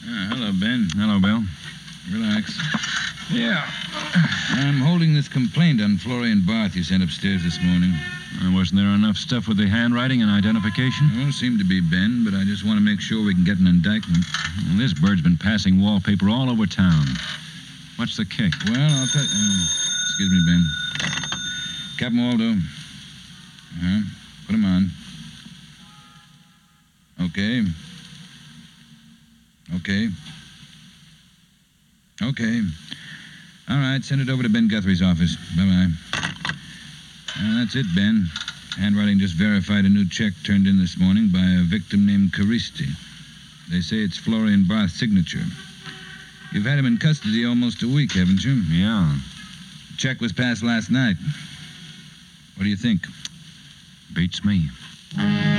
Hello, Ben. Hello, Bill. Relax. Yeah. I'm holding this complaint on Florian Barth you sent upstairs this morning. Wasn't there enough stuff with the handwriting and identification? Well, seemed to be, Ben, but I just want to make sure we can get an indictment. Well, this bird's been passing wallpaper all over town. What's the kick? Well, I'll tell you. Excuse me, Ben. Captain Waldo. Put him on. Okay. All right, send it over to Ben Guthrie's office. Bye-bye. That's it, Ben. Handwriting just verified a new check turned in this morning by a victim named Caristi. They say it's Florian Barth's signature. You've had him in custody almost a week, haven't you? Yeah. The check was passed last night. What do you think? Beats me.